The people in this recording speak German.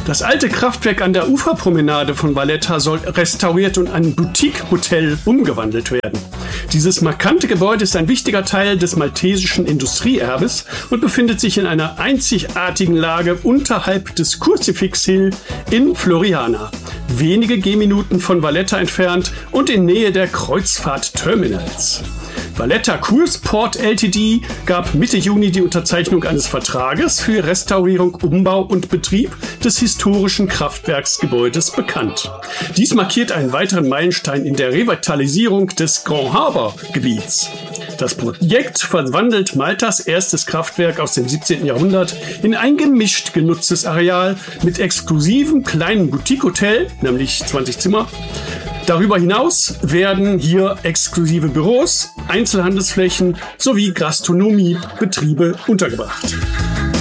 Das alte Kraftwerk an der Uferpromenade von Valletta soll restauriert und ein Boutique-Hotel umgewandelt werden. Dieses markante Gebäude ist ein wichtiger Teil des maltesischen Industrieerbes und befindet sich in einer einzigartigen Lage unterhalb des Crucifix Hill in Floriana, wenige Gehminuten von Valletta entfernt und in Nähe der Kreuzfahrtterminals. Valletta Cruise Port Ltd. gab Mitte Juni die Unterzeichnung eines Vertrages für Restaurierung, Umbau und Betrieb des historischen Kraftwerksgebäudes bekannt. Dies markiert einen weiteren Meilenstein in der Revitalisierung des Grand Harbour Gebiets. Das Projekt verwandelt Maltas erstes Kraftwerk aus dem 17. Jahrhundert in ein gemischt genutztes Areal mit exklusivem kleinen Boutique-Hotel, nämlich 20 Zimmer. Darüber hinaus werden hier exklusive Büros, Einzelhandelsflächen sowie Gastronomiebetriebe untergebracht.